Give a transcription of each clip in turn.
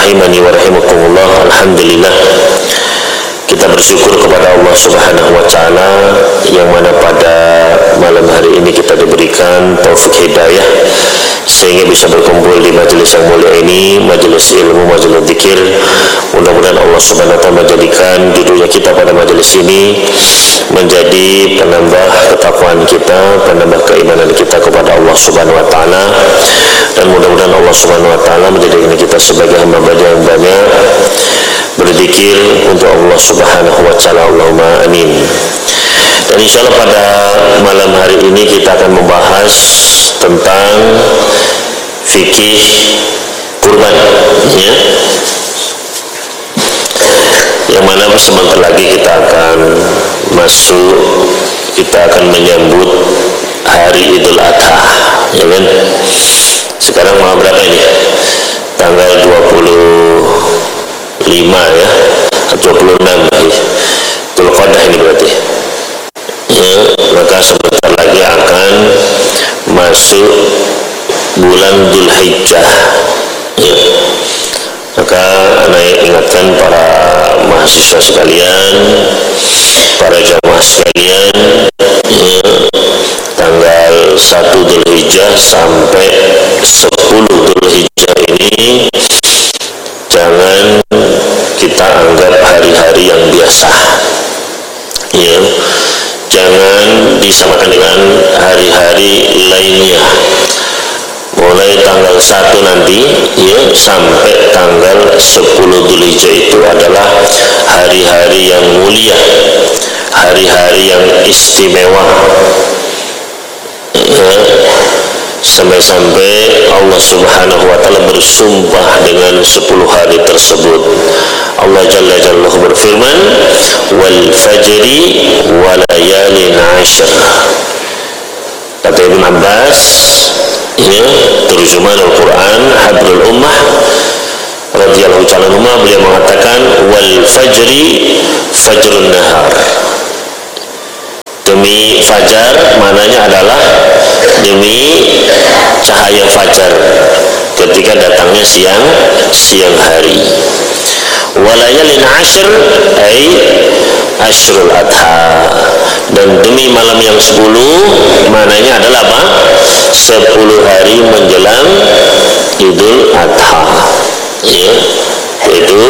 rahimani wa rahimakumullah. Alhamdulillah, kita bersyukur kepada Allah Subhanahu wa taala yang mana pada malam hari ini kita diberikan taufik hidayah sehingga bisa berkumpul di majelis yang mulia ini, majelis ilmu, majelis zikir. Mudah-mudahan Allah Subhanahu wa taala menjadikan duduknya kita pada majelis ini menjadi penambah ketakwaan kita, penambah keimanan kita kepada Allah Subhanahu wa taala, dan mudah-mudahan Allah Subhanahu wa taala menjadikan kita sebagai hamba yang banyak berzikir untuk Allah Subhanahu wa taala. Allahumma amin. Dan insyaallah pada malam hari ini kita akan membahas tentang fikih kurban, ya. Yang mana sebentar lagi kita akan menyambut hari Idul Adha, ya kan? Sekarang malam berapa ini? Tanggal 25 ya, atau 26 Dzulqa'dah ini berarti. Ya, maka sebentar lagi akan masuk bulan Dzulhijjah. Ya. Maka saya ingatkan para mahasiswa sekalian, para jamaah sekalian, ya, tanggal 1 Dzulhijjah sampai 10 Dzulhijjah ini jangan kita anggap hari-hari yang biasa, ya. Jangan disamakan dengan hari-hari lainnya. Mulai tanggal 1 nanti, ya, sampai tanggal 10 Dzulhijjah itu adalah hari-hari yang mulia, hari-hari yang istimewa, ya. Sampai-sampai Allah Subhanahu wa taala bersumpah dengan 10 hari tersebut. Allah Jalla Jalaluhu berfirman, wal fajri wa layalin 'ashr. Kata Ibnu Abbas, ya, terjemahan Al-Quran Habrul Ummah radhiyallahu ta'ala anhu, beliau mengatakan wal fajri fajrun nahar. Demi fajar, maknanya adalah demi cahaya fajar ketika datangnya siang hari. Walayalin 'ashr ay asyrul adha, dan demi malam yang 10, maknanya adalah apa? 10 hari menjelang Idul Adha, ya, yaitu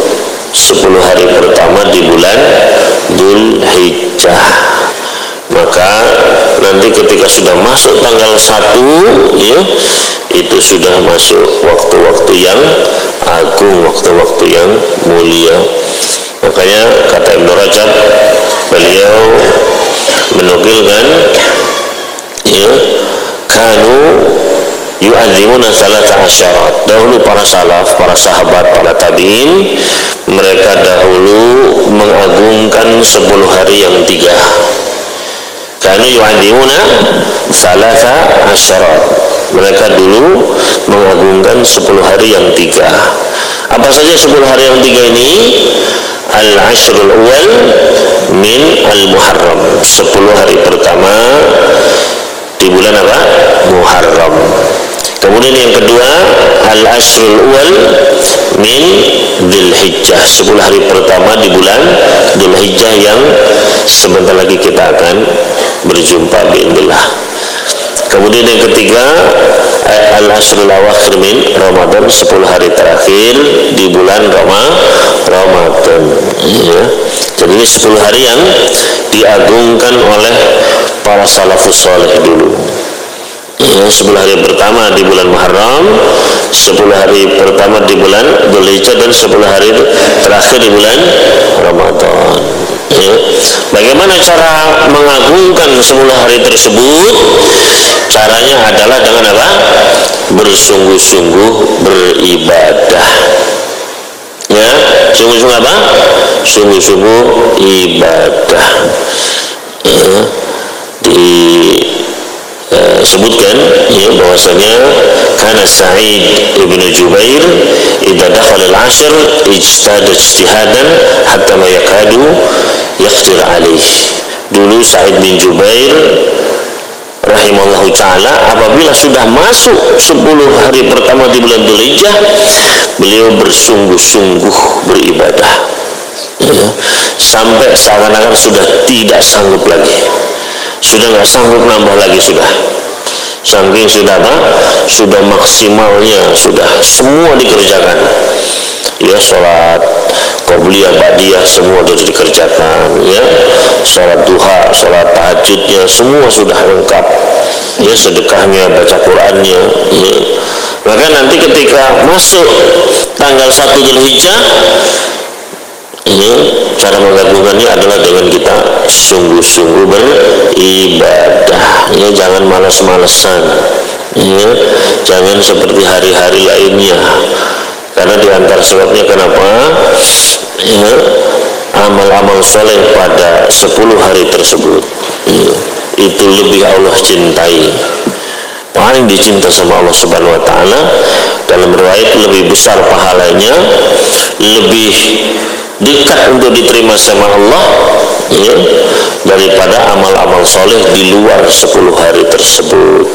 10 hari pertama di bulan Dzulhijjah. Maka nanti ketika sudah masuk tanggal 1, ya, itu sudah masuk waktu-waktu yang agung, waktu-waktu yang mulia. Makanya kata Ibnu Rajab, beliau menukilkan, ya, kanu yu'adzimuna salata asyarat. Dahulu para salaf, para sahabat, para tabi'in, mereka dahulu mengagungkan 10 hari yang 3. Kanu yu'adzimuna salata asyarat. Mereka dulu mengagungkan 10 hari yang 3. Apa saja 10 hari yang 3 ini? Al-ashrul awal min al-Muharram, 10 hari pertama di bulan apa? Muharram. Kemudian yang kedua, al-ashrul awal min Dzulhijjah, 10 hari pertama di bulan Dzulhijjah yang sebentar lagi kita akan berjumpa bi'idznillah. Kemudian yang ketiga, al-ashrul awakhir min Ramadan, 10 hari terakhir di bulan Ramadan, ya. Jadi ini 10 hari yang diagungkan oleh para salafus saleh dulu, ya. 10 hari pertama di bulan Muharram, 10 hari pertama di bulan Dzulhijjah, dan 10 hari terakhir di bulan Ramadan, ya. Bagaimana cara mengagungkan 10 hari tersebut? Caranya adalah dengan apa? Bersungguh-sungguh beribadah, ya. Sungguh-sungguh apa? Sungguh-sungguh ibadah, ya. Disebutkan, ya, bahwasanya kana Sa'id ibn Jubair idza dakhala al-'ashr ijtahada ijtihadan hatta ma yakadu yaqdir alaih. Dulu Sa'id bin Jubair rahimahullahu ta'ala apabila sudah masuk 10 hari pertama di bulan Dzulhijjah, beliau bersungguh-sungguh beribadah, ya, sampai seakan-akan sudah tidak sanggup lagi, sudah nggak sanggup nambah lagi, saking sudah sudah maksimalnya, sudah semua dikerjakan, ya, sholat qobliyah ba'diyah semua sudah dikerjakan, ya, sholat duha, sholat tahajudnya semua sudah lengkap, ya, sedekahnya, baca Qur'annya, ya. Maka nanti ketika masuk tanggal 1 Dzulhijjah, ya, cara menggabungkannya adalah dengan kita sungguh-sungguh beribadah, ya, jangan malas-malesan, ya, jangan seperti hari-hari lainnya. Karena di antara sebabnya kenapa, ya, amal-amal soleh pada 10 hari tersebut, ya, itu lebih Allah cintai, paling dicinta sama Allah Subhanahu wa Ta'ala. Dalam riwayat lebih besar pahalanya, lebih dekat untuk diterima sama Allah, ya, daripada amal-amal soleh di luar 10 hari tersebut.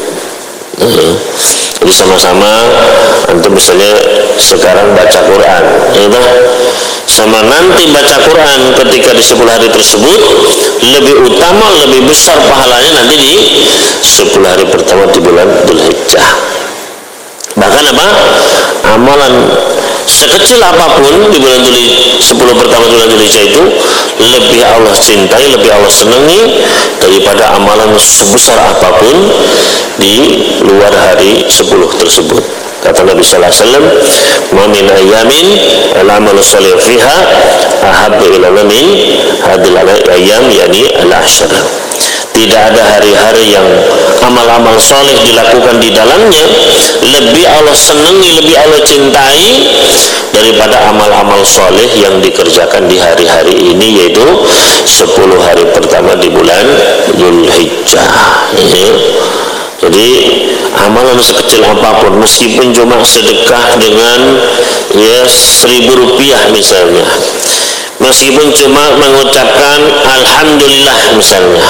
Jadi sama-sama antum misalnya sekarang baca Quran, ya, sama nanti baca Quran ketika di 10 hari tersebut lebih utama, lebih besar pahalanya nanti di 10 hari pertama di bulan Dzulhijjah. Bahkan apa? Amalan sekecil apapun di bulan 10 pertama bulan Dzulhijjah itu lebih Allah cintai, lebih Allah senangi daripada amalan sebesar apapun di luar hari 10 tersebut. Kata Nabi sallallahu alaihi wasallam, "Ma min ayamin al-amalu shalih fiha ahabbu ila min hadhil ayyam, yani al-ashr." Tidak ada hari-hari yang amal-amal soleh dilakukan di dalamnya lebih Allah senangi, lebih Allah cintai daripada amal-amal soleh yang dikerjakan di hari-hari ini, yaitu 10 hari pertama di bulan Dzulhijjah, ya. Jadi amalan sekecil apapun, meskipun cuma sedekah dengan, ya, 1.000 rupiah misalnya, meskipun cuma mengucapkan alhamdulillah misalnya,